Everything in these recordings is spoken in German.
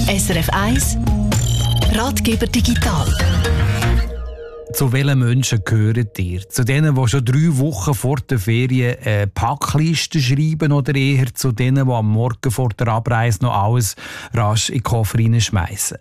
SRF 1 Ratgeber digital. Zu welchen Menschen gehört ihr? Zu denen, die schon 3 Wochen vor der Ferien eine Packliste schreiben, oder eher zu denen, die am Morgen vor der Abreise noch alles rasch in den Koffer hineinschmeissen?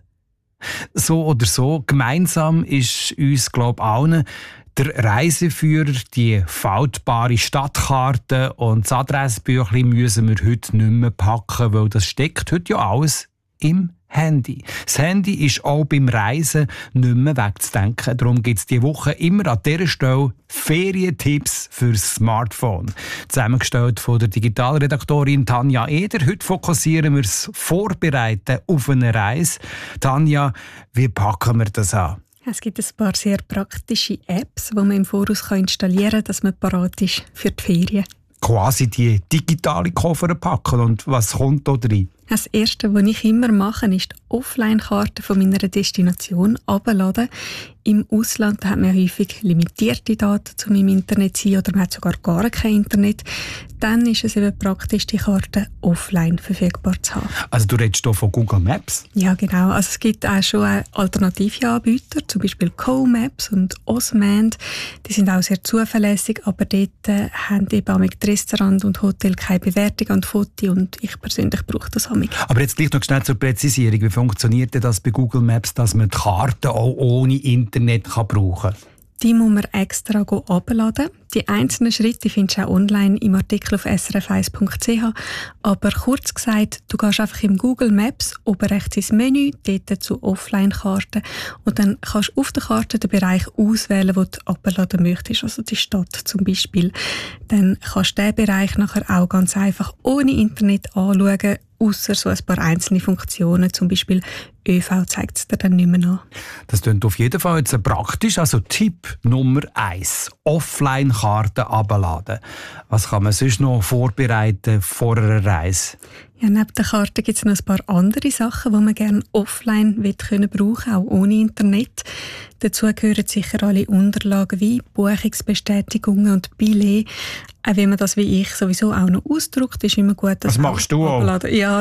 So oder so, gemeinsam ist uns, glaube ich, allen der Reiseführer, die faltbare Stadtkarte und das Adressbüchlein müssen wir heute nicht mehr packen, weil das steckt heute ja alles im Handy. Das Handy ist auch beim Reisen nicht mehr wegzudenken. Darum gibt es diese Woche immer an dieser Stelle Ferientipps fürs Smartphone. Zusammengestellt von der Digitalredaktorin Tanja Eder. Heute fokussieren wir das Vorbereiten auf eine Reise. Tanja, wie packen wir das an? Es gibt ein paar sehr praktische Apps, die man im Voraus installieren kann, dass man parat ist für die Ferien. Quasi die digitale Koffer packen. Und was kommt da rein? Das Erste, was ich immer mache, ist die Offline-Karte von meiner Destination herunterladen. Im Ausland hat man häufig limitierte Daten zu meinem Internet sein oder man hat sogar gar kein Internet. Dann ist es eben praktisch, die Karte offline verfügbar zu haben. Also du redest hier von Google Maps? Ja, genau. Also es gibt auch schon alternative Anbieter, zum Beispiel Co-Maps und Osmand. Die sind auch sehr zuverlässig, aber dort haben eben auch die Restaurants und Hotels keine Bewertung an Fotos und ich persönlich brauche das auch. Aber jetzt gleich noch schnell zur Präzisierung. Wie funktioniert denn das bei Google Maps, dass man die Karte auch ohne Internet brauchen kann? Die muss man extra herunterladen. Die einzelnen Schritte findest du auch online im Artikel auf srf1.ch. Aber kurz gesagt, du gehst einfach im Google Maps oben rechts ins Menü, dort zu Offline-Karten und dann kannst du auf der Karte den Bereich auswählen, den du herunterladen möchtest, also die Stadt zum Beispiel. Dann kannst du diesen Bereich nachher auch ganz einfach ohne Internet anschauen, ausser so ein paar einzelne Funktionen, zum Beispiel ÖV zeigt es dir dann nicht mehr an. Das klingt auf jeden Fall jetzt praktisch. Also Tipp Nummer 1, Offline-Karten herunterladen. Was kann man sonst noch vorbereiten vor einer Reise? Ja, neben der Karte gibt es noch ein paar andere Sachen, die man gerne offline brauchen können, auch ohne Internet. Dazu gehören sicher alle Unterlagen wie Buchungsbestätigungen und Billets. Auch wenn man das wie ich sowieso auch noch ausdruckt, ist immer gut. Das machst du auch? Ja,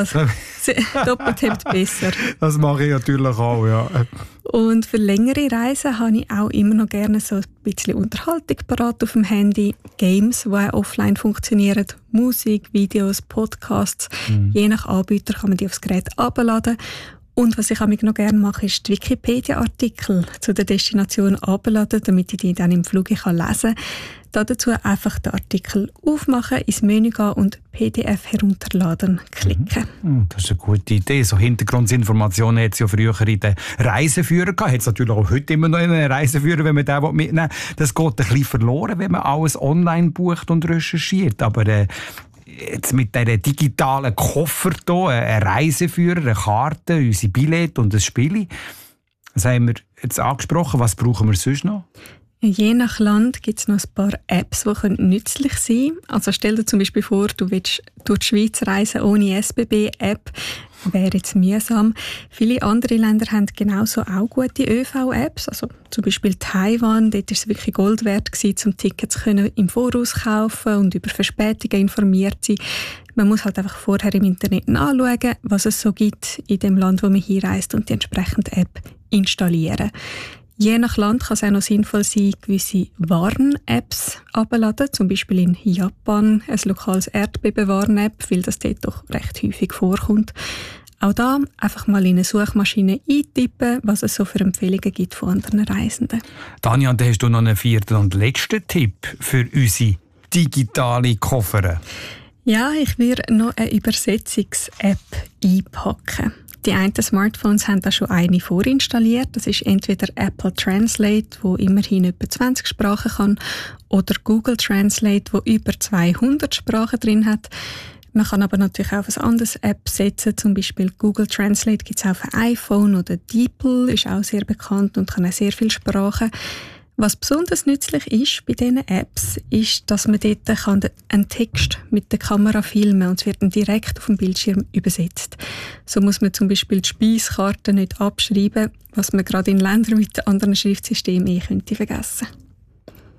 doppelt hebt besser. Das mache ich natürlich auch, ja. Und für längere Reisen habe ich auch immer noch gerne so ein bisschen Unterhaltung parat auf dem Handy. Games, die auch offline funktionieren. Musik, Videos, Podcasts. Je nach Anbieter kann man die aufs Gerät herunterladen. Und was ich auch noch gerne mache, ist die Wikipedia-Artikel zu der Destination herunterladen, damit ich die dann im Flug lesen kann. Dazu einfach den Artikel aufmachen, ins Menü gehen und PDF herunterladen klicken. Das ist eine gute Idee. So Hintergrundinformationen hat es ja früher in den Reiseführern gehabt. Hat es natürlich auch heute immer noch in einen Reiseführer, wenn man den mitnehmen will. Das geht ein bisschen verloren, wenn man alles online bucht und recherchiert. Aber jetzt mit diesen digitalen Koffer hier, ein Reiseführer, eine Karte, unsere Billette und ein Spiel. Das haben wir jetzt angesprochen. Was brauchen wir sonst noch? Je nach Land gibt es noch ein paar Apps, die nützlich sein können. Also stell dir zum Beispiel vor, du willst durch die Schweiz reisen ohne SBB-App. Wäre jetzt mühsam. Viele andere Länder haben genauso auch gute ÖV-Apps. Also zum Beispiel Taiwan, dort war es wirklich Gold wert gewesen, um Tickets im Voraus kaufen und über Verspätungen informiert sein. Man muss halt einfach vorher im Internet anschauen, was es so gibt in dem Land, wo man hinreist und die entsprechende App installieren. Je nach Land kann es auch noch sinnvoll sein, gewisse Warn-Apps abzuladen. Zum Beispiel in Japan ein lokales Erdbeben-Warn-App, weil das dort doch recht häufig vorkommt. Auch da einfach mal in eine Suchmaschine eintippen, was es so für Empfehlungen gibt von anderen Reisenden. Tanja, und hast du noch einen 4. und letzten Tipp für unsere digitale Koffer? Ja, ich würde noch eine Übersetzungs-App einpacken. Die einen Smartphones haben da schon eine vorinstalliert. Das ist entweder Apple Translate, wo immerhin etwa 20 Sprachen kann, oder Google Translate, wo über 200 Sprachen drin hat. Man kann aber natürlich auch auf ein anderes App setzen. Zum Beispiel Google Translate gibt es auch für iPhone oder DeepL, ist auch sehr bekannt und kann auch sehr viele Sprachen. Was besonders nützlich ist bei diesen Apps, ist, dass man dort einen Text mit der Kamera filmen kann und es wird dann direkt auf dem Bildschirm übersetzt. So muss man zum Beispiel die Speiskarte nicht abschreiben, was man gerade in Ländern mit anderen Schriftsystemen könnte vergessen.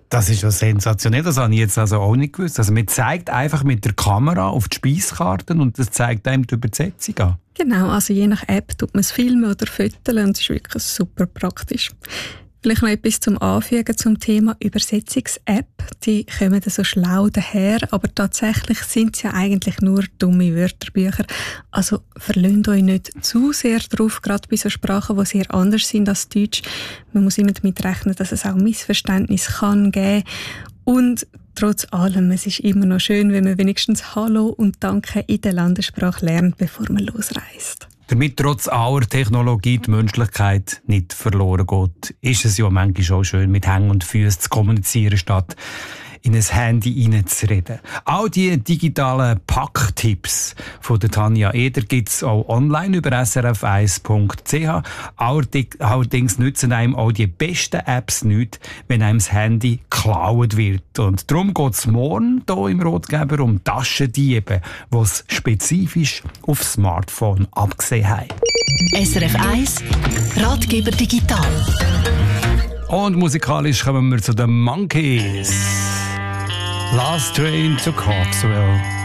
Das ist ja sensationell, das habe ich jetzt also auch nicht gewusst. Also man zeigt einfach mit der Kamera auf die Speiskarten und das zeigt einem die Übersetzung an. Genau, also je nach App tut man es filmen oder fotografieren und es ist wirklich super praktisch. Vielleicht noch etwas zum Anfügen zum Thema Übersetzungs-App. Die kommen so schlau daher, aber tatsächlich sind es ja eigentlich nur dumme Wörterbücher. Also verlöhnt euch nicht zu sehr drauf, gerade bei so Sprachen, die sehr anders sind als Deutsch. Man muss immer damit rechnen, dass es auch Missverständnisse kann geben. Und trotz allem, es ist immer noch schön, wenn man wenigstens Hallo und Danke in der Landessprache lernt, bevor man losreist. Damit trotz aller Technologie die Menschlichkeit nicht verloren geht, ist es ja manchmal auch schön, mit Händen und Füßen zu kommunizieren, statt in ein Handy hineinzureden. All die digitalen Packtipps von der Tanja Eder gibt es auch online über srf1.ch. Allerdings nützen einem auch die besten Apps nichts, wenn einem das Handy geklaut wird. Und darum geht es morgen hier im Rotgeber um Taschendiebe, die es spezifisch auf Smartphone abgesehen haben. SRF 1 Ratgeber digital. Und musikalisch kommen wir zu den Monkeys. Last Train to Coxwell.